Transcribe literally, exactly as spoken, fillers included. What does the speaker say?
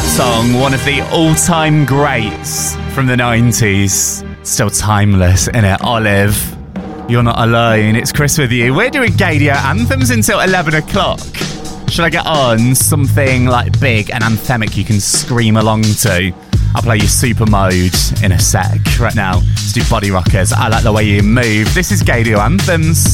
song, one of the all-time greats from the nineties. Still timeless, innit? Olive, you're not alone. It's Chris with you. We're doing Gaydio anthems until eleven o'clock. Should I get on something like big and anthemic you can scream along to? I'll play you Super Mode in a sec. Right now, let's do Body Rockers. I Like the Way You Move. This is Gaydio Anthems.